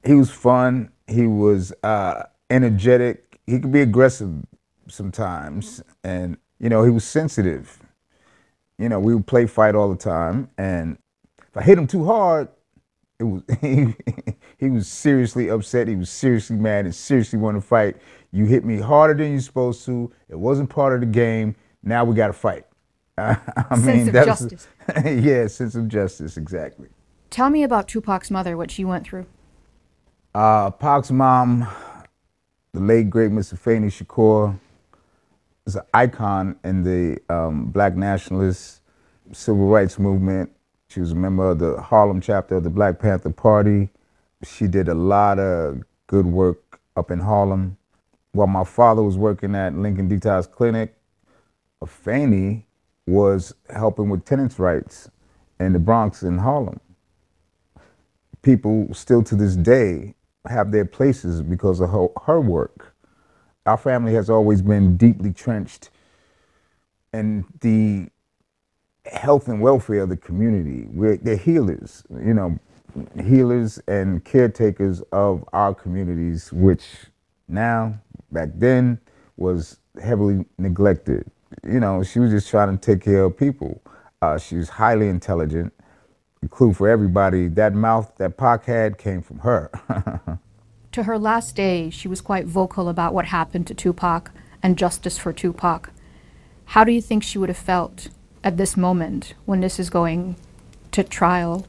He was fun. He was energetic. He could be aggressive sometimes, and he was sensitive. We would play fight all the time, and if I hit him too hard, it was he was seriously upset. He was seriously mad and seriously wanted to fight. You hit me harder than you're supposed to. It wasn't part of the game. Now we got to fight. I Sense mean, of that's justice. yeah, sense of justice, exactly. Tell me about Tupac's mother, what she went through. Pac's mom, the late great Mr. Fanny Shakur, is an icon in the black nationalist civil rights movement. She was a member of the Harlem chapter of the Black Panther Party. She did a lot of good work up in Harlem. While my father was working at Lincoln Detox Clinic, Fanny was helping with tenants' rights in the Bronx and Harlem. People still to this day have their places because of her work. Our family has always been deeply trenched in the health and welfare of the community. They're healers, healers and caretakers of our communities, which now, back then, was heavily neglected. She was just trying to take care of people. She was highly intelligent. A clue for everybody, that mouth that Pac had came from her. To her last day, she was quite vocal about what happened to Tupac and justice for Tupac. How do you think she would have felt at this moment when this is going to trial?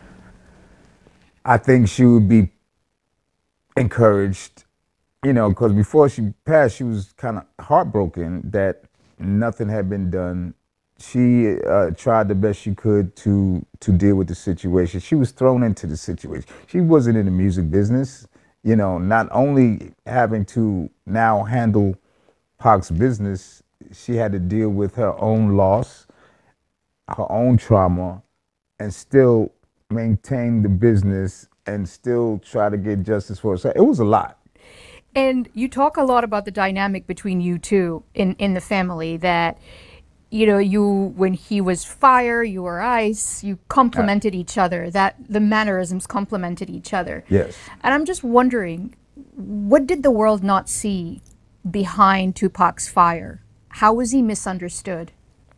I think she would be encouraged, because before she passed, she was kind of heartbroken that nothing had been done. She tried the best she could to deal with the situation. She was thrown into the situation. She wasn't in the music business. Not only having to now handle Pac's business, she had to deal with her own loss, her own trauma, and still maintain the business and still try to get justice for herself. It was a lot. And you talk a lot about the dynamic between you two in the family that, you, when he was fire, you were ice, you Uh, complemented each other, that the mannerisms complemented each other. yes. And I'm just wondering, what did the world not see behind Tupac's fire? How was he misunderstood?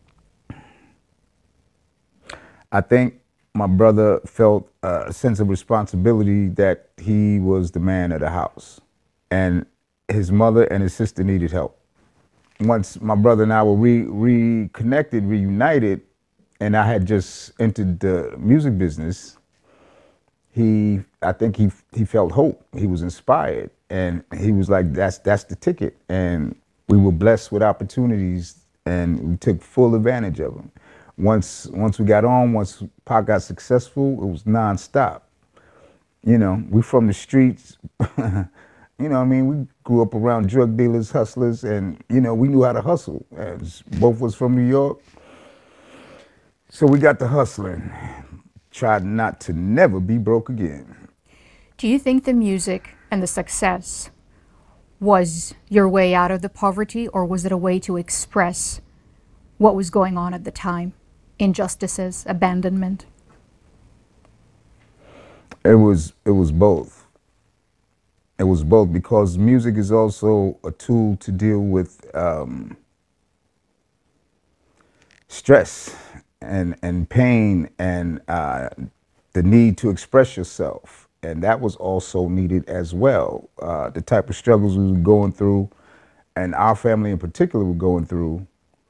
I think my brother felt a sense of responsibility that he was the man of the house. And his mother and his sister needed help. Once my brother and I were reconnected, reunited, and I had just entered the music business, I think he felt hope. He was inspired, and he was like, "That's the ticket." And we were blessed with opportunities, and we took full advantage of them. Once we got on, once Pac got successful, it was nonstop. We from the streets. What I mean, we grew up around drug dealers, hustlers, and we knew how to hustle. As both was from New York, so we got to hustling. Tried not to never be broke again. Do you think the music and the success was your way out of the poverty, or was it a way to express what was going on at the time? Injustices, abandonment? It was both. It was both because music is also a tool to deal with stress and pain and the need to express yourself. And that was also needed as well. The type of struggles we were going through, and our family in particular were going through,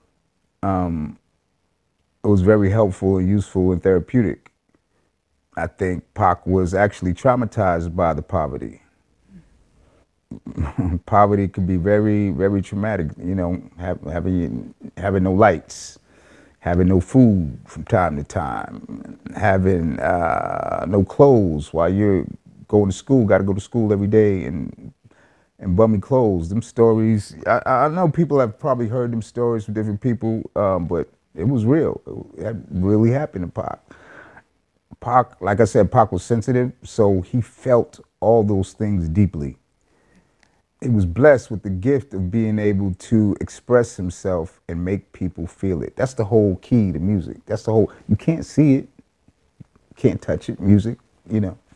it was very helpful and useful and therapeutic. I think Pac was actually traumatized by the poverty. Poverty could be very, very traumatic. Having no lights, having no food from time to time, having no clothes while you're going to school. Got to go to school every day and bummy clothes. Them stories. I know people have probably heard them stories from different people, but it was real. It really happened to Pac. Pac, like I said, Pac was sensitive, so he felt all those things deeply. He was blessed with the gift of being able to express himself and make people feel it. That's the whole key to music. That's the whole, you can't see it, can't touch it, music, you know.